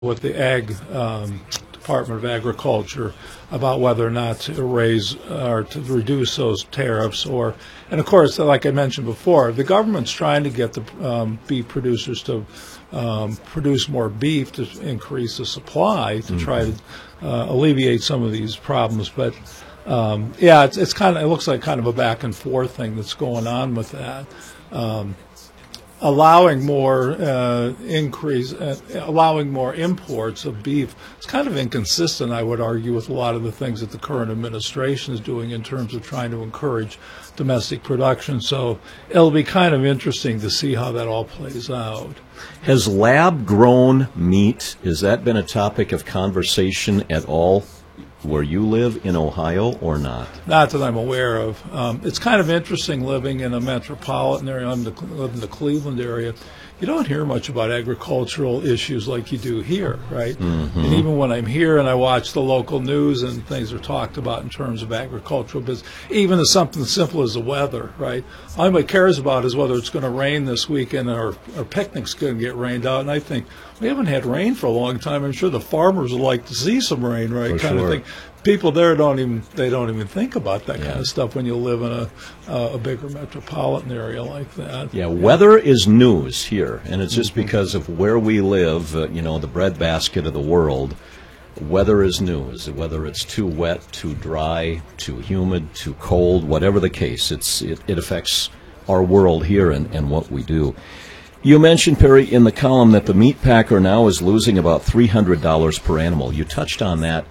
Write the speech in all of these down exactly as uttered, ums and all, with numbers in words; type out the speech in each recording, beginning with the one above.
with the Ag um, Department of Agriculture about whether or not to raise or to reduce those tariffs. Or, and of course, like I mentioned before, the government's trying to get the um, beef producers to um, produce more beef to increase the supply to mm-hmm. try to uh, alleviate some of these problems. But um, yeah, it's, it's kind of it looks like kind of a back and forth thing that's going on with that. Um, allowing more uh, increase, uh, allowing more imports of beef, it's kind of inconsistent, I would argue, with a lot of the things that the current administration is doing in terms of trying to encourage domestic production. So it'll be kind of interesting to see how that all plays out. Has lab-grown meat, has that been a topic of conversation at all where you live in Ohio or not? Not that I'm aware of. Um, it's kind of interesting living in a metropolitan area. I live in the Cleveland area. You don't hear much about agricultural issues like you do here, right? Mm-hmm. And even when I'm here and I watch the local news and things are talked about in terms of agricultural business, even as something simple as the weather, right? All anybody cares about is whether it's going to rain this weekend or our picnic's going to get rained out. And I think we haven't had rain for a long time. I'm sure the farmers would like to see some rain, right? For kind sure. of thing. People there don't even they don't even think about that yeah. kind of stuff when you live in a uh, a bigger metropolitan area like that. Yeah, weather is news here, and it's just because of where we live, uh, you know, the breadbasket of the world. Weather is news. Whether it's too wet, too dry, too humid, too cold, whatever the case, it's it, it affects our world here and, and what we do. You mentioned, Perry, in the column that the meat packer now is losing about three hundred dollars per animal. You touched on that.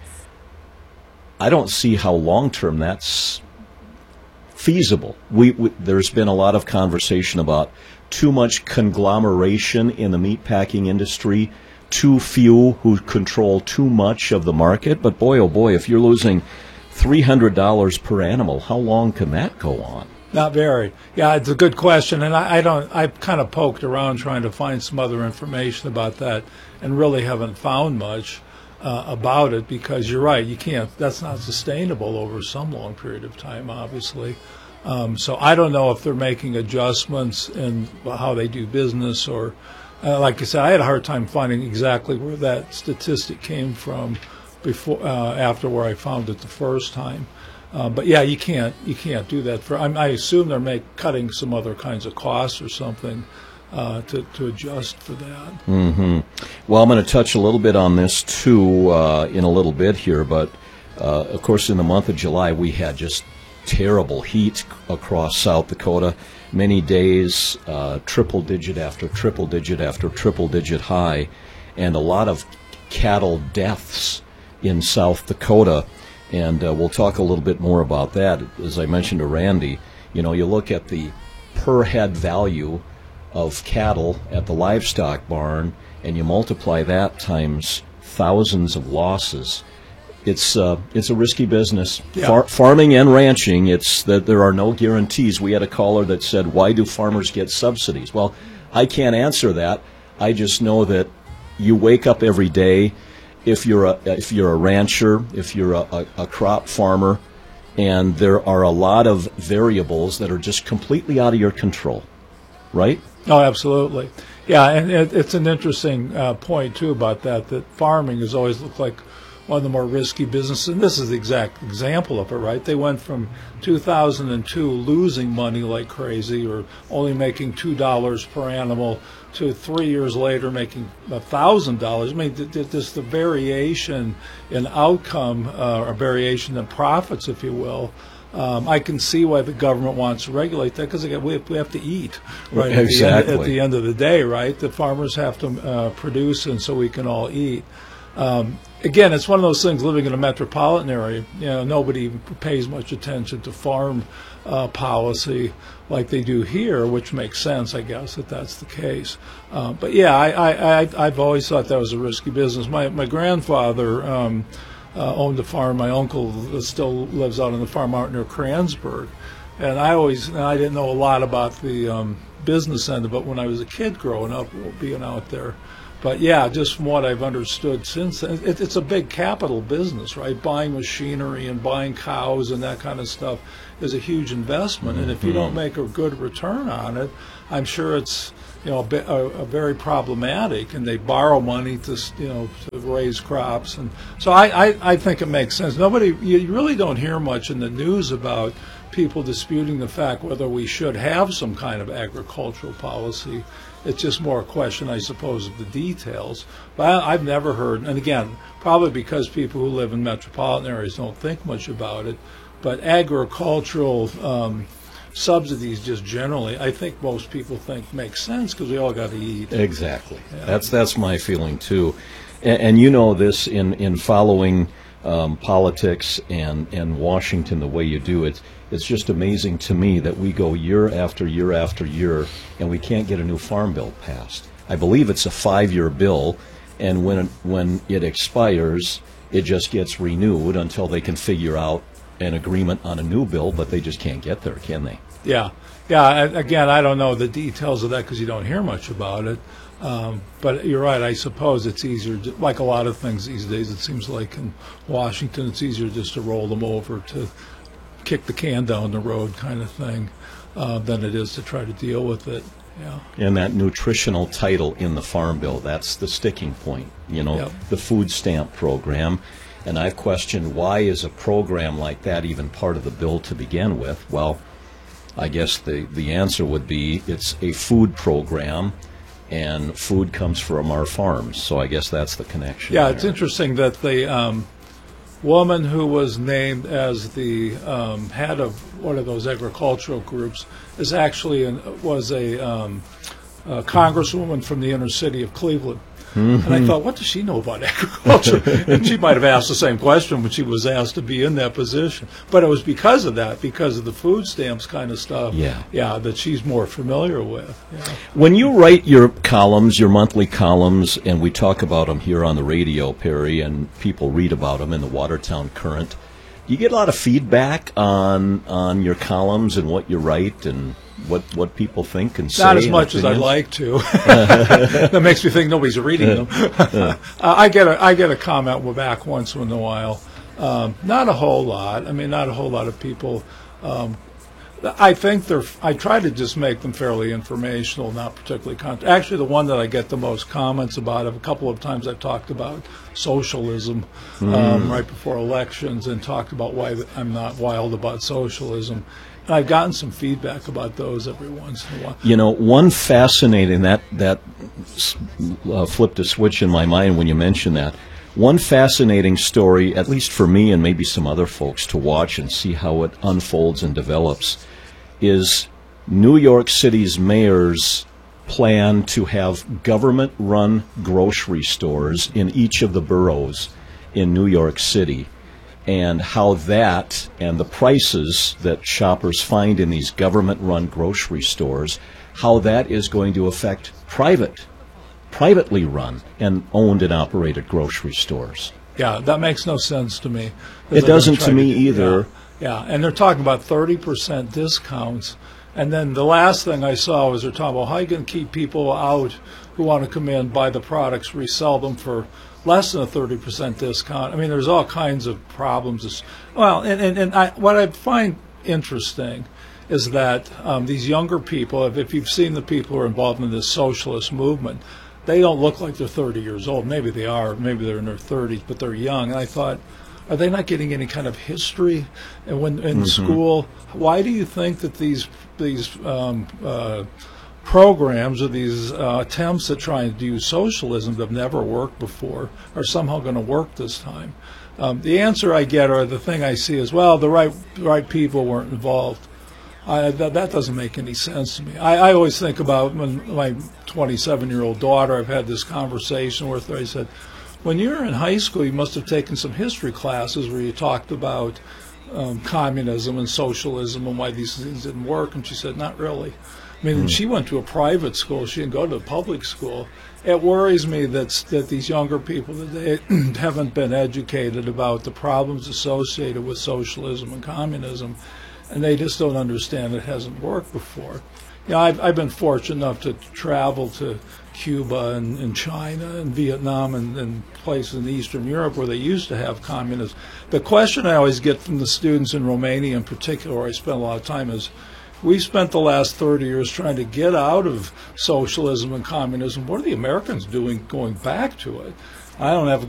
I don't see how long-term that's feasible. We, we, there's been a lot of conversation about too much conglomeration in the meatpacking industry, too few who control too much of the market. But boy, oh boy, if you're losing three hundred dollars per animal, how long can that go on? Not very. Yeah, it's a good question, and I, I don't. I've kind of poked around trying to find some other information about that, and really haven't found much uh, about it. Because you're right, you can't. That's not sustainable over some long period of time, obviously. Um, so I don't know if they're making adjustments in how they do business, or uh, like I said, I had a hard time finding exactly where that statistic came from before, uh, after where I found it the first time. Uh, but yeah, you can't you can't do that. For I, I assume they're make, cutting some other kinds of costs or something uh, to to adjust for that. Mm-hmm. Well, I'm going to touch a little bit on this too uh, in a little bit here, but uh, of course, in the month of July, we had just terrible heat across South Dakota. Many days, uh, triple digit after triple digit after triple digit high, and a lot of cattle deaths in South Dakota. And uh, we'll talk a little bit more about that. As I mentioned to Randy, you know, you look at the per head value of cattle at the livestock barn, and you multiply that times thousands of losses. It's uh, it's a risky business. Yeah. Far- farming and ranching, it's that there are no guarantees. We had a caller that said, why do farmers get subsidies? Well, I can't answer that. I just know that you wake up every day. If you're a if you're a rancher, if you're a, a, a crop farmer, and there are a lot of variables that are just completely out of your control, right? Oh, absolutely. Yeah, and it, it's an interesting uh, point, too, about that, that farming has always looked like one of the more risky businesses. And this is the exact example of it, right? They went from two thousand two losing money like crazy, or only making two dollars per animal, to three years later making one thousand dollars. I mean, th- th- just the variation in outcome, uh, or variation in profits, if you will. Um, I can see why the government wants to regulate that, because we, we have to eat, right? Exactly. At the, end, at the end of the day, right? The farmers have to uh, produce, and so we can all eat. Um, again, it's one of those things, living in a metropolitan area, you know, nobody pays much attention to farm uh, policy like they do here, which makes sense, I guess, that that's the case. Uh, but yeah, I, I, I, I've always thought that was a risky business. My, my grandfather um, uh, owned a farm. My uncle still lives out on the farm out near Kranzberg. And I always, and I didn't know a lot about the um, business end of it when I was a kid growing up, being out there. But yeah, just from what I've understood since then, it, it's a big capital business, right? Buying machinery and buying cows and that kind of stuff is a huge investment. Mm-hmm. And if you don't make a good return on it, I'm sure it's you know, a, bit, a, a very problematic, and they borrow money to, you know, to raise crops, and so I, I, I think it makes sense. Nobody, you really don't hear much in the news about people disputing the fact whether we should have some kind of agricultural policy. It's just more a question, I suppose, of the details. But I, I've never heard, and again, probably because people who live in metropolitan areas don't think much about it, but agricultural um, subsidies just generally, I think most people think make sense because we all got to eat. Exactly. Yeah. That's that's my feeling too, and, and you know this in in following um, politics and and Washington the way you do it. It's just amazing to me that we go year after year after year and we can't get a new farm bill passed. I believe it's a five-year bill, and when it, when it expires, it just gets renewed until they can figure out an agreement on a new bill, but they just can't get there, can they? Yeah. Yeah, I, again, I don't know the details of that because you don't hear much about it. Um, but you're right, I suppose it's easier, to, like a lot of things these days, it seems like in Washington it's easier just to roll them over, to kick the can down the road kind of thing, uh, than it is to try to deal with it. Yeah. And that nutritional title in the Farm Bill, that's the sticking point, you know, Yep. the food stamp program. And I've questioned, why is a program like that even part of the bill to begin with? Well, I guess the, the answer would be it's a food program, and food comes from our farms. So I guess that's the connection. Yeah, there. it's interesting that the um, woman who was named as the um, head of one of those agricultural groups is actually an, was a, um, a congresswoman from the inner city of Cleveland. Mm-hmm. And I thought, what does she know about agriculture? And she might have asked the same question when she was asked to be in that position. But it was because of that, because of the food stamps kind of stuff, yeah, yeah, that she's more familiar with. Yeah. When you write your columns, your monthly columns, and we talk about them here on the radio, Perry, and people read about them in the Watertown Current, do you get a lot of feedback on on your columns and what you write and what what people think and say? Not as much as I'd like to. That makes me think nobody's reading them. uh, I get a I get a comment back once in a while. Um, not a whole lot. I mean, not a whole lot of people. Um, I think they're. I try to just make them fairly informational, not particularly. Con- Actually, the one that I get the most comments about, a couple of times I've talked about socialism mm. um, right before elections, and talked about why I'm not wild about socialism. And I've gotten some feedback about those every once in a while. You know, one fascinating that that uh, flipped a switch in my mind when you mentioned that. One fascinating story, at least for me and maybe some other folks to watch and see how it unfolds and develops, is New York City's mayor's plan to have government-run grocery stores in each of the boroughs in New York City, and how that and the prices that shoppers find in these government-run grocery stores, how that is going to affect private privately run and owned and operated grocery stores. Yeah, that makes no sense to me. It doesn't to me either. Yeah, yeah, and they're talking about thirty percent discounts. And then the last thing I saw was they're talking about how you can keep people out who want to come in, buy the products, resell them for less than a thirty percent discount. I mean, there's all kinds of problems. Well, and, and, and I, what I find interesting is that um, these younger people, if, if you've seen the people who are involved in this socialist movement, they don't look like they're thirty years old. Maybe they are. Maybe they're in their thirties, but they're young. And I thought, are they not getting any kind of history? And when in mm-hmm. school, why do you think that these these um, uh, programs or these uh, attempts at trying to use socialism that have never worked before are somehow going to work this time? Um, the answer I get, or the thing I see, is, well, the right right people weren't involved. I, that, that doesn't make any sense to me. I, I always think about when my twenty-seven-year-old daughter, I've had this conversation with her. I said, when you were in high school, you must have taken some history classes where you talked about um, communism and socialism and why these things didn't work. And she said, not really. I mean, mm. she went to a private school. She didn't go to a public school. It worries me that that these younger people, that they haven't been educated about the problems associated with socialism and communism, and they just don't understand it hasn't worked before. You know, I've, I've been fortunate enough to travel to Cuba and, and China and Vietnam and, and places in Eastern Europe where they used to have communism. The question I always get from the students in Romania in particular, where I spend a lot of time, is, We spent the last thirty years trying to get out of socialism and communism. What are the Americans doing going back to it? I don't have